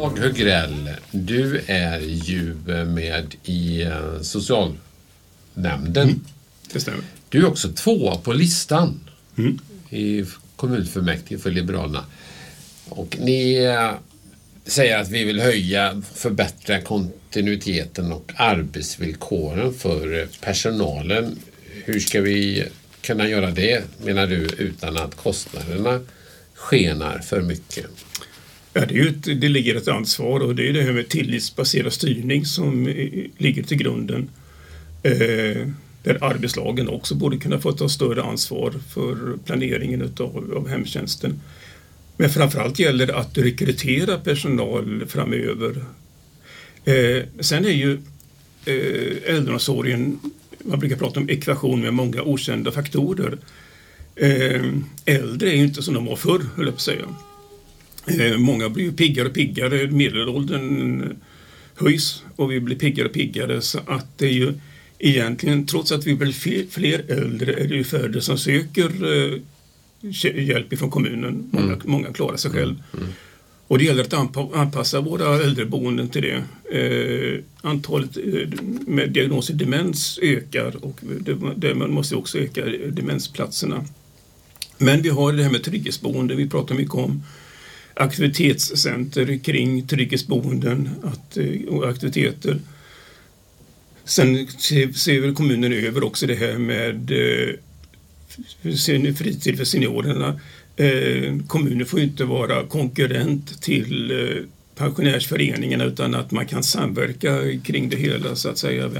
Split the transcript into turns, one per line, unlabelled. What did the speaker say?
Dag Högrell, du är ju med i socialnämnden.
Det stämmer.
Du är också 2 på listan i kommunfullmäktige för Liberalerna. Och ni säger att vi vill förbättra kontinuiteten och arbetsvillkoren för personalen. Hur ska vi kunna göra det, menar du, utan att kostnaderna skenar för mycket?
Ja, det ligger ett ansvar, och det är det här med tillitsbaserad styrning som ligger till grunden. Där arbetslagen också borde kunna få ta större ansvar för planeringen av hemtjänsten. Men framförallt gäller det att rekrytera personal framöver. Sen är ju äldreomsorgen, man brukar prata om ekvation med många okända faktorer. Äldre är ju inte som de var förr, höll jag på att säga. Många blir ju piggare och piggare, medelåldern höjs och vi blir piggare och piggare, så att det är ju egentligen, trots att vi blir fler äldre, är det ju färre som söker hjälp från kommunen. Många klarar sig själv. Och det gäller att anpassa våra äldreboenden till det. Antalet med diagnos i demens ökar, och man måste också öka demensplatserna. Men vi har det här med trygghetsboende, vi pratar mycket om aktivitetscenter kring trygghetsboenden och aktiviteter. Sen ser väl kommunen över också det här med fritid för seniorerna. Kommunen får inte vara konkurrent till pensionärsföreningarna, utan att man kan samverka kring det hela, så att säga.